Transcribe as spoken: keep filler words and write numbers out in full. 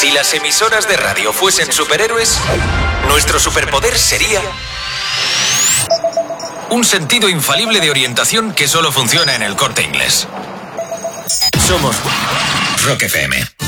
Si las emisoras de radio fuesen superhéroes, nuestro superpoder sería un sentido infalible de orientación que solo funciona en el Corte Inglés. Somos Rock F M.